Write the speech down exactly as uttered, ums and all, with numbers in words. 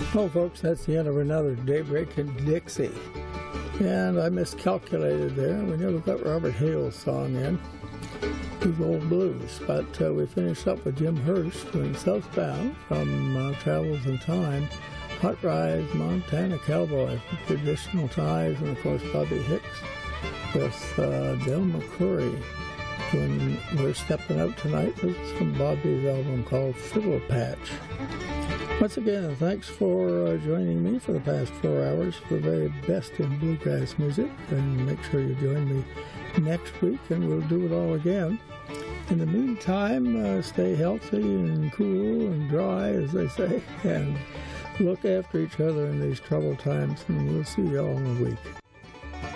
Well, folks, that's the end of another Daybreak in Dixie. And I miscalculated there. We never got Robert Hale's song in. These old blues. But uh, we finished up with Jim Hurst doing Southbound from uh, Travels in Time. Hot Rise, Montana Cowboy, Traditional Ties, and of course Bobby Hicks with uh, Del McCoury doing We're Stepping Out Tonight. This is from Bobby's album called Fiddle Patch. Once again, thanks for uh, joining me for the past four hours for the very best in bluegrass music. And make sure you join me next week, and we'll do it all again. In the meantime, uh, stay healthy and cool and dry, as they say, and look after each other in these troubled times, and we'll see you all in a week.